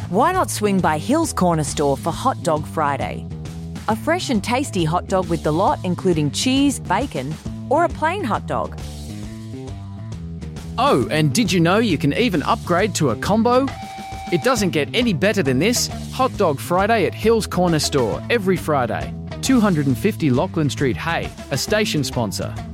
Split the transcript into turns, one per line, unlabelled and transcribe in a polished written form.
Why not swing by Hill's Corner Store for Hot Dog Friday? A fresh and tasty hot dog with the lot, including cheese, bacon, or a plain hot dog.
Oh, and did you know you can even upgrade to a combo? It doesn't get any better than this. Hot Dog Friday at Hill's Corner Store every Friday. 250 Lachlan Street, Hay, a station sponsor.